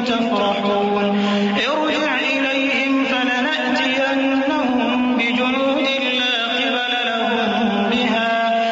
تفرحون ارجع إليهم فلنأتينهم بجنود لا قبل لهم بها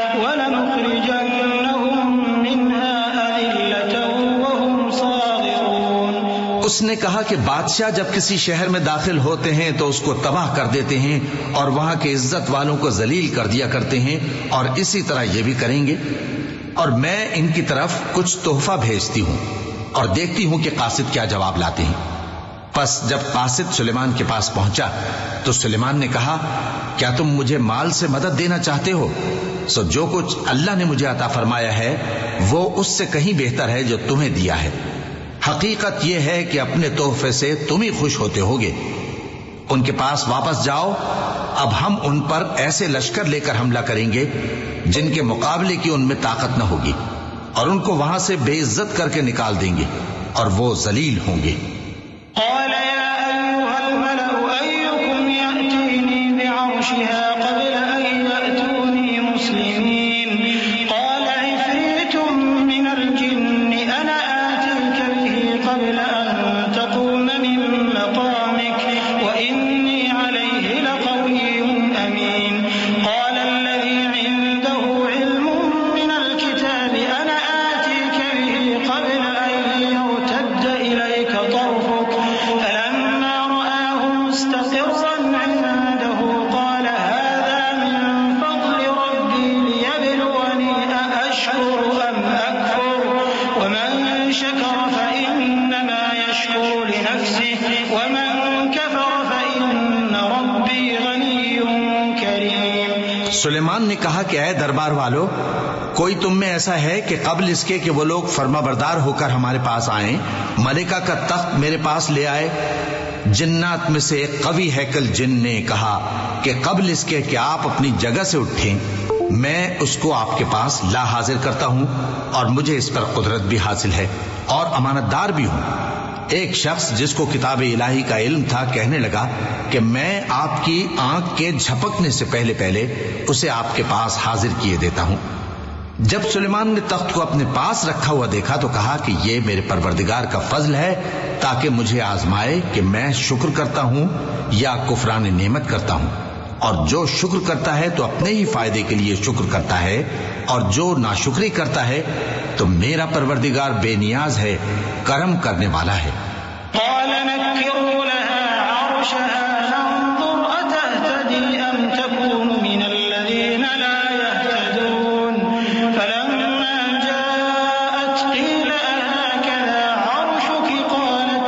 ولنخرجنهم منها أذلة وهم صاغرون۔ اس نے کہا کہ بادشاہ جب کسی شہر میں داخل ہوتے ہیں تو اس کو تباہ کر دیتے ہیں اور وہاں کے عزت والوں کو ذلیل کر دیا کرتے ہیں، اور اسی طرح یہ بھی کریں گے، اور میں ان کی طرف کچھ تحفہ بھیجتی ہوں اور دیکھتی ہوں کہ قاصد کیا جواب لاتے ہیں۔ پس جب قاصد سلیمان کے پاس پہنچا تو سلیمان نے کہا، کیا تم مجھے مال سے مدد دینا چاہتے ہو؟ سو جو کچھ اللہ نے مجھے عطا فرمایا ہے وہ اس سے کہیں بہتر ہے جو تمہیں دیا ہے۔ حقیقت یہ ہے کہ اپنے تحفے سے تم ہی خوش ہوتے ہوگے۔ ان کے پاس واپس جاؤ، اب ہم ان پر ایسے لشکر لے کر حملہ کریں گے جن کے مقابلے کی ان میں طاقت نہ ہوگی، اور ان کو وہاں سے بے عزت کر کے نکال دیں گے اور وہ ذلیل ہوں گے۔ قال يا أيها الملأ أيكم يأتيني بعرشها قبل أن يأتوني مسلمين قال عفريت من الجن أنا آتيك به قبل أن تقوم من مقامك وإني عليه لقوي أمين قال الذي عنده علم من الكتاب أنا آتيك به قبل أن يرتد إليك طرفك فلما رآه مستقرا عنده قال هذا من فضل ربي ليبلوني أأشكر أم أكفر ومن شكر فإنما يشكر لنفسه ومن كفر فإن ربي غني كريم۔ سلیمان نے کہا کہ اے دربار والو، کوئی تم میں ایسا ہے کہ قبل اس کے کہ وہ لوگ فرما بردار ہو کر ہمارے پاس آئیں ملکہ کا تخت میرے پاس لے آئے؟ جنات میں سے ایک قوی ہیکل جن نے کہا کہ قبل اس کے کہ آپ اپنی جگہ سے اٹھیں میں اس کو آپ کے پاس لا حاضر کرتا ہوں، اور مجھے اس پر قدرت بھی حاصل ہے اور امانت دار بھی ہوں۔ ایک شخص جس کو کتاب الہی کا علم تھا کہنے لگا کہ میں آپ کی آنکھ کے جھپکنے سے پہلے پہلے اسے آپ کے پاس حاضر کیے دیتا ہوں۔ جب سلیمان نے تخت کو اپنے پاس رکھا ہوا دیکھا تو کہا کہ یہ میرے پروردگار کا فضل ہے تاکہ مجھے آزمائے کہ میں شکر کرتا ہوں یا کفران نعمت کرتا ہوں، اور جو شکر کرتا ہے تو اپنے ہی فائدے کے لیے شکر کرتا ہے، اور جو ناشکری کرتا ہے تو میرا پروردگار بے نیاز ہے، کرم کرنے والا ہے۔ قال نكروا لها عرشها